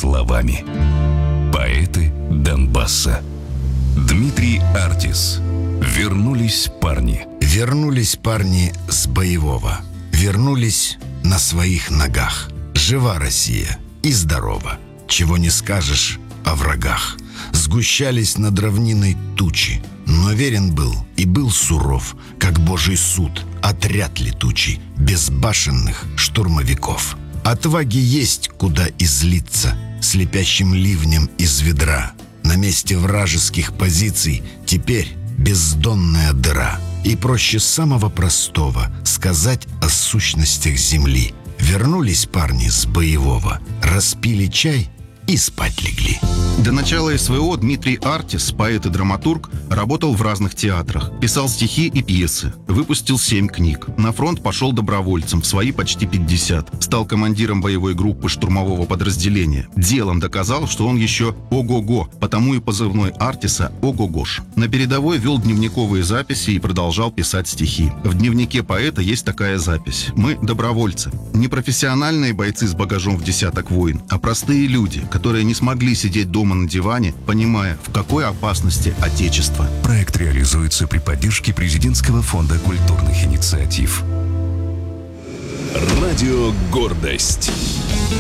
словами. Поэты Донбасса. Дмитрий Артис. Вернулись парни. Вернулись парни с боевого. Вернулись на своих ногах. Жива Россия и здорова. Чего не скажешь о врагах. Сгущались над равниной тучи. Но верен был и был суров, как Божий суд, отряд летучий, безбашенных штурмовиков. Отваги есть куда излиться, слепящим ливнем из ведра. На месте вражеских позиций теперь бездонная дыра. И проще самого простого сказать о сущностях земли. Вернулись парни с боевого, распили чай и спать легли. До начала СВО Дмитрий Артис, поэт и драматург, работал в разных театрах, писал стихи и пьесы, выпустил 7 книг. На фронт пошел добровольцем в свои почти 50. Стал командиром боевой группы штурмового подразделения. Делом доказал, что он еще ого-го, потому и позывной Артиса «Ого-гош». На передовой вел дневниковые записи и продолжал писать стихи. В дневнике поэта есть такая запись: «Мы добровольцы, не профессиональные бойцы с багажом в десяток войн, а простые люди, которые не смогли сидеть дома на диване, понимая, в какой опасности Отечество». Проект реализуется при поддержке Президентского фонда культурных инициатив. Радио «Гордость».